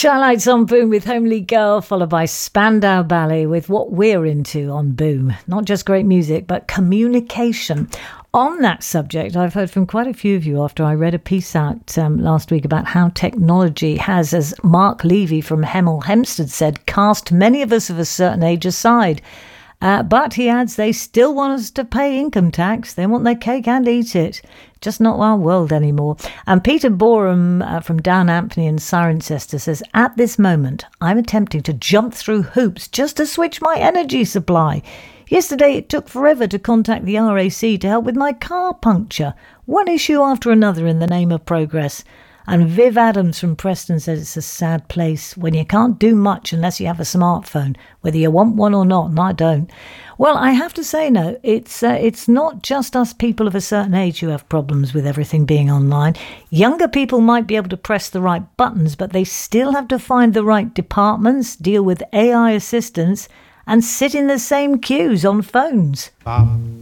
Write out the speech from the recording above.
Shylights on Boom with Homely Girl, followed by Spandau Ballet with what we're into on Boom. Not just great music, but communication. On that subject, I've heard from quite a few of you after I read a piece out last week about how technology has, as Mark Levy from Hemel Hempstead said, cast many of us of a certain age aside. But he adds they still want us to pay income tax. They want their cake and eat it. Just not our world anymore. And Peter Boreham from Down Ampney in Cirencester says, at this moment, I'm attempting to jump through hoops just to switch my energy supply. Yesterday, it took forever to contact the RAC to help with my car puncture. One issue after another in the name of progress. And Viv Adams from Preston says it's a sad place when you can't do much unless you have a smartphone, whether you want one or not, and I don't. Well, I have to say, no, it's not just us people of a certain age who have problems with everything being online. Younger people might be able to press the right buttons, but they still have to find the right departments, deal with AI assistants, and sit in the same queues on phones.